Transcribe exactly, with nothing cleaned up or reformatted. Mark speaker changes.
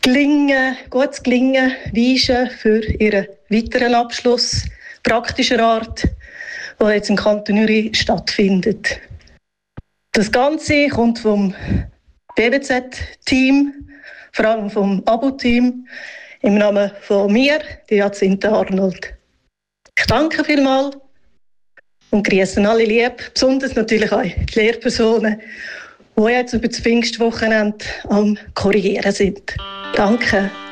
Speaker 1: Gelingen, gutes Gelingen wünschen für Ihren weiteren Abschluss praktischer Art, der jetzt im Kanton Uri stattfindet. Das Ganze kommt vom B W Z-Team, vor allem vom A B U-Team, im Namen von mir, die Jacinthe Arnold. Ich danke vielmals und grüße alle lieb, besonders natürlich auch die Lehrpersonen, die jetzt über das Pfingstwochenende am Korrigieren sind. Danke.